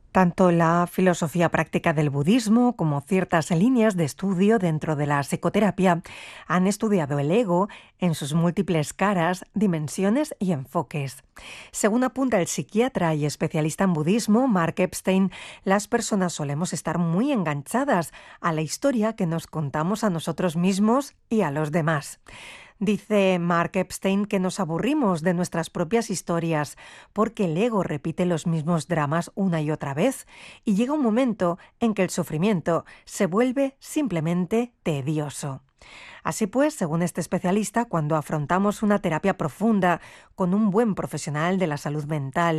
Tanto la filosofía práctica del budismo como ciertas líneas de estudio dentro de la psicoterapia han estudiado el ego en sus múltiples caras, dimensiones y enfoques. Según apunta el psiquiatra y especialista en budismo Mark Epstein, las personas solemos estar muy enganchadas a la historia que nos contamos a nosotros mismos y a los demás. Dice Mark Epstein que nos aburrimos de nuestras propias historias porque el ego repite los mismos dramas una y otra vez y llega un momento en que el sufrimiento se vuelve simplemente tedioso. Así pues, según este especialista, cuando afrontamos una terapia profunda con un buen profesional de la salud mental